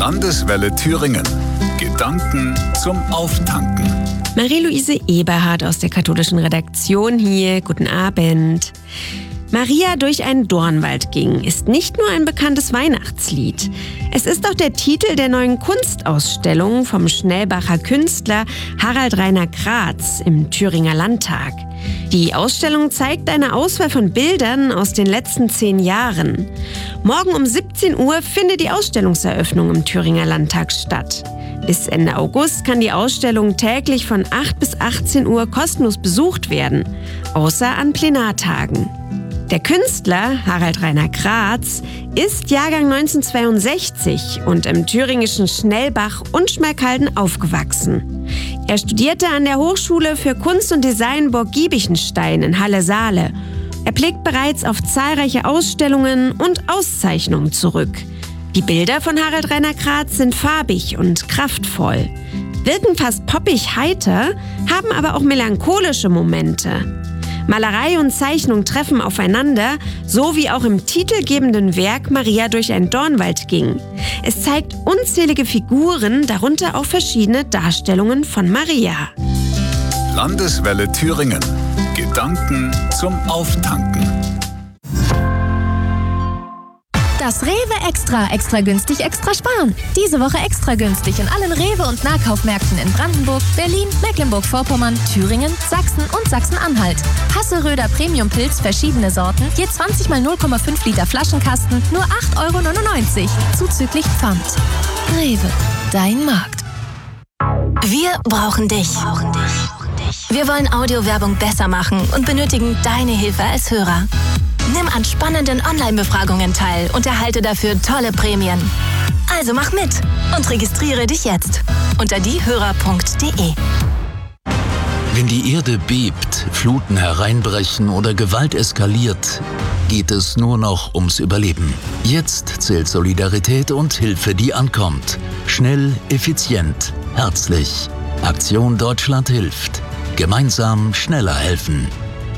Landeswelle Thüringen. Gedanken zum Auftanken. Marie-Louise Eberhardt aus der katholischen Redaktion hier. Guten Abend. Maria durch einen Dornwald ging ist nicht nur ein bekanntes Weihnachtslied. Es ist auch der Titel der neuen Kunstausstellung vom Schnellbacher Künstler Harald Rainer Kratz im Thüringer Landtag. Die Ausstellung zeigt eine Auswahl von Bildern aus den letzten 10 Jahren. Morgen um 17 Uhr findet die Ausstellungseröffnung im Thüringer Landtag statt. Bis Ende August kann die Ausstellung täglich von 8 bis 18 Uhr kostenlos besucht werden, außer an Plenartagen. Der Künstler Harald Rainer Kratz ist Jahrgang 1962 und im thüringischen Schnellbach und Schmalkalden aufgewachsen. Er studierte an der Hochschule für Kunst und Design Burg Giebichenstein in Halle-Saale. Er blickt bereits auf zahlreiche Ausstellungen und Auszeichnungen zurück. Die Bilder von Harald Rainer Kratz sind farbig und kraftvoll, wirken fast poppig heiter, haben aber auch melancholische Momente. Malerei und Zeichnung treffen aufeinander, so wie auch im titelgebenden Werk Maria durch einen Dornwald ging. Es zeigt unzählige Figuren, darunter auch verschiedene Darstellungen von Maria. Landeswelle Thüringen. Gedanken zum Auftanken. Das Rewe extra günstig, extra sparen. Diese Woche extra günstig in allen Rewe- und Nahkaufmärkten in Brandenburg, Berlin, Mecklenburg-Vorpommern, Thüringen, Sachsen und Sachsen-Anhalt. Hasseröder Premium-Pilz, verschiedene Sorten, je 20 mal 0,5 Liter Flaschenkasten, nur 8,99 €, zuzüglich Pfand. Rewe, dein Markt. Wir brauchen dich. Wir wollen Audiowerbung besser machen und benötigen deine Hilfe als Hörer. Nimm an spannenden Online-Befragungen teil und erhalte dafür tolle Prämien. Also mach mit und registriere dich jetzt unter diehörer.de. Wenn die Erde bebt, Fluten hereinbrechen oder Gewalt eskaliert, geht es nur noch ums Überleben. Jetzt zählt Solidarität und Hilfe, die ankommt. Schnell, effizient, herzlich. Aktion Deutschland hilft. Gemeinsam schneller helfen.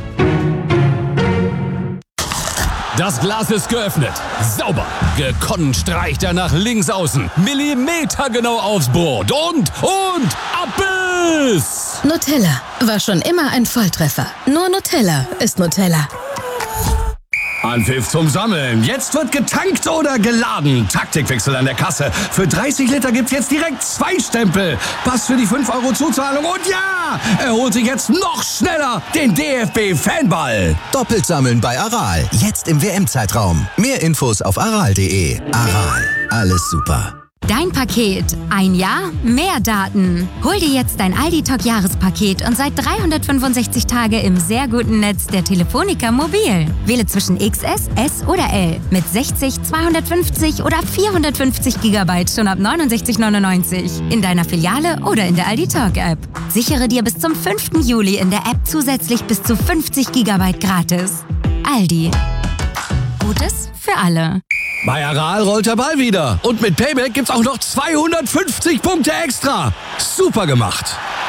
Das Glas ist geöffnet. Sauber. Gekonnt streicht er nach links außen. Millimetergenau aufs Brot. Und Abbiss! Nutella war schon immer ein Volltreffer. Nur Nutella ist Nutella. Anpfiff zum Sammeln. Jetzt wird getankt oder geladen. Taktikwechsel an der Kasse. Für 30 Liter gibt's jetzt direkt 2 Stempel. Pass für die 5 € Zuzahlung. Und ja, er holt sich jetzt noch schneller den DFB-Fanball. Doppelt sammeln bei Aral. Jetzt im WM-Zeitraum. Mehr Infos auf aral.de. Aral. Alles super. Dein Paket. Ein Jahr, mehr Daten. Hol dir jetzt dein Aldi-Talk-Jahrespaket und sei 365 Tage im sehr guten Netz der Telefonica Mobil. Wähle zwischen XS, S oder L mit 60, 250 oder 450 GB schon ab 69,99 in deiner Filiale oder in der Aldi-Talk-App. Sichere dir bis zum 5. Juli in der App zusätzlich bis zu 50 GB gratis. Aldi. Gutes für alle. Bei Aral rollt der Ball wieder. Und mit Payback gibt's auch noch 250 Punkte extra. Super gemacht.